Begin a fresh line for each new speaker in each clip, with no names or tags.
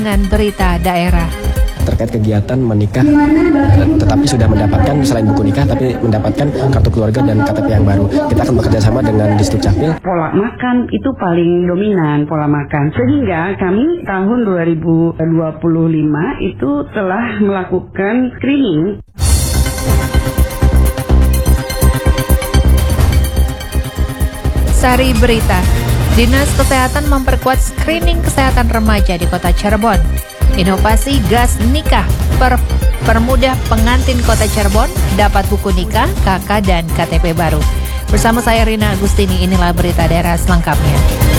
dengan berita daerah.
Terkait kegiatan menikah, tetapi sudah mendapatkan selain buku nikah, tapi mendapatkan kartu keluarga dan KTP yang baru. Kita akan bekerja sama dengan Disduk Capil.
Pola makan itu paling dominan, pola makan. Sehingga kami tahun 2025 itu telah melakukan screening.
Sari berita, Dinas Kesehatan memperkuat screening kesehatan remaja di Kota Cirebon. Inovasi gas nikah permudah pengantin Kota Cirebon dapat buku nikah, KK, dan KTP baru. Bersama saya Rina Agustini, inilah berita daerah selengkapnya.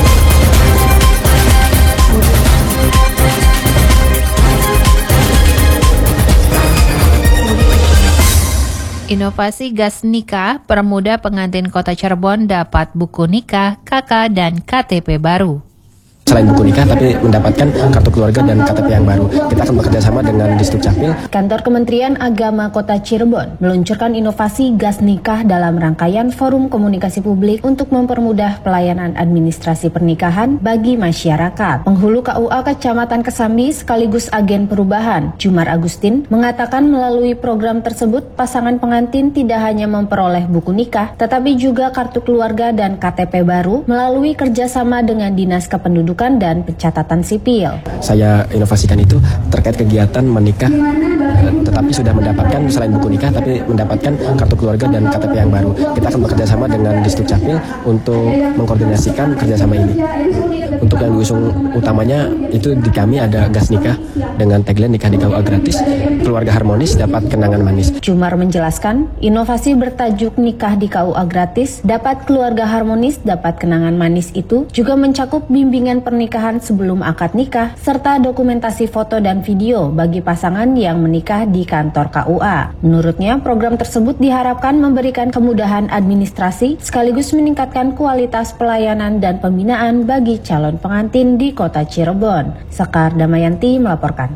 Inovasi gas nikah permudah pengantin Kota Cirebon dapat buku nikah, KK, dan KTP baru.
Selain buku nikah, tapi mendapatkan kartu keluarga dan KTP yang baru. Kita akan bekerja sama dengan Disduk Capil.
Kantor Kementerian Agama Kota Cirebon meluncurkan inovasi gas nikah dalam rangkaian forum komunikasi publik untuk mempermudah pelayanan administrasi pernikahan bagi masyarakat. Penghulu KUA Kecamatan Kesambi sekaligus agen perubahan, Jumar Agustin, mengatakan melalui program tersebut pasangan pengantin tidak hanya memperoleh buku nikah, tetapi juga kartu keluarga dan KTP baru melalui kerjasama dengan Dinas Kependudukan dan Pencatatan Sipil.
Saya inovasikan itu terkait kegiatan menikah, tetapi sudah mendapatkan selain buku nikah, tapi mendapatkan kartu keluarga dan KTP yang baru. Kita akan bekerja sama dengan Disduk Capil untuk mengkoordinasikan kerjasama ini. Untuk yang diusung utamanya itu di kami ada gas nikah dengan tagline nikah di KUA gratis, keluarga harmonis dapat kenangan manis.
Jumar menjelaskan, inovasi bertajuk nikah di KUA gratis dapat keluarga harmonis dapat kenangan manis itu juga mencakup bimbingan pernikahan sebelum akad nikah, serta dokumentasi foto dan video bagi pasangan yang menikah di kantor KUA. Menurutnya, program tersebut diharapkan memberikan kemudahan administrasi sekaligus meningkatkan kualitas pelayanan dan pembinaan bagi calon pengantin di Kota Cirebon. Sekar Damayanti melaporkan.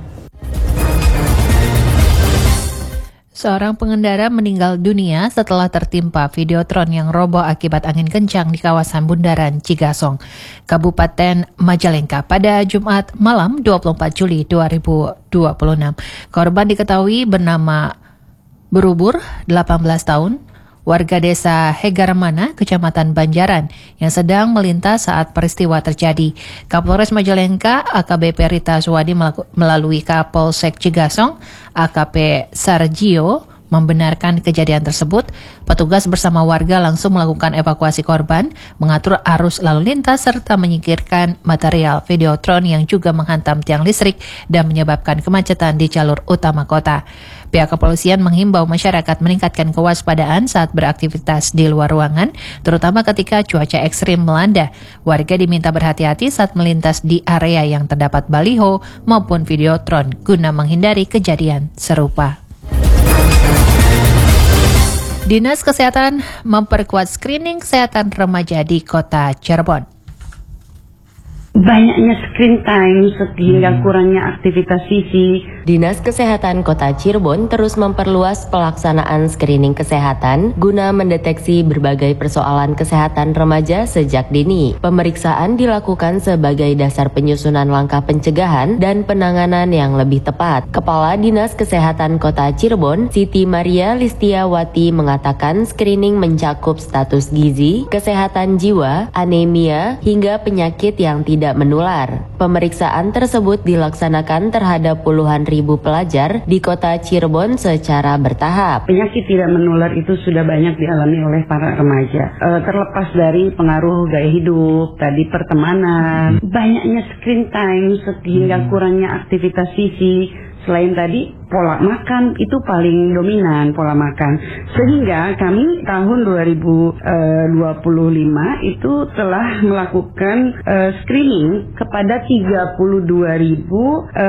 Seorang pengendara meninggal dunia setelah tertimpa videotron yang roboh akibat angin kencang di kawasan Bundaran Cigasong, Kabupaten Majalengka pada Jumat malam 24 Juli 2026. Korban diketahui bernama Berubur, 18 tahun, warga desa Hegarmana, Kecamatan Banjaran, yang sedang melintas saat peristiwa terjadi. Kapolres Majalengka, AKBP Rita Suwadi melalui Kapolsek Cigasong, AKP Sarjio, membenarkan kejadian tersebut. Petugas bersama warga langsung melakukan evakuasi korban, mengatur arus lalu lintas, serta menyingkirkan material videotron yang juga menghantam tiang listrik dan menyebabkan kemacetan di jalur utama kota. Pihak kepolisian menghimbau masyarakat meningkatkan kewaspadaan saat beraktivitas di luar ruangan, terutama ketika cuaca ekstrim melanda. Warga diminta berhati-hati saat melintas di area yang terdapat baliho maupun videotron guna menghindari kejadian serupa. Dinas Kesehatan memperkuat screening kesehatan remaja di Kota Cirebon.
Banyaknya screen time sehingga kurangnya aktivitas fisik.
Dinas Kesehatan Kota Cirebon terus memperluas pelaksanaan screening kesehatan guna mendeteksi berbagai persoalan kesehatan remaja sejak dini. Pemeriksaan dilakukan sebagai dasar penyusunan langkah pencegahan dan penanganan yang lebih tepat. Kepala Dinas Kesehatan Kota Cirebon, Siti Maria Listiawati, mengatakan screening mencakup status gizi, kesehatan jiwa, anemia, hingga penyakit yang tidak menular. Pemeriksaan tersebut dilaksanakan terhadap puluhan ribu pelajar di Kota Cirebon secara bertahap.
Penyakit tidak menular itu sudah banyak dialami oleh para remaja. Terlepas dari pengaruh gaya hidup, tadi pertemanan, banyaknya screen time sehingga kurangnya aktivitas fisik. Selain tadi, pola makan itu paling dominan, pola makan. Sehingga kami tahun 2025 itu telah melakukan screening kepada 32.000